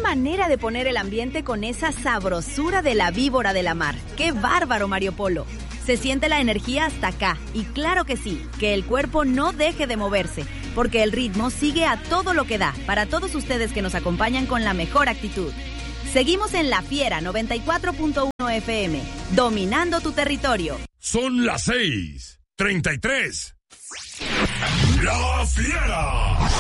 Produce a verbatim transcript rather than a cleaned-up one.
manera de poner el ambiente con esa sabrosura de la víbora de la mar. ¡Qué bárbaro, Mario Polo! Se siente la energía hasta acá. Y claro que sí, que el cuerpo no deje de moverse, porque el ritmo sigue a todo lo que da para todos ustedes que nos acompañan con la mejor actitud. Seguimos en La Fiera noventa y cuatro punto uno F M, dominando tu territorio. Son las seis treinta y tres. La Fiera.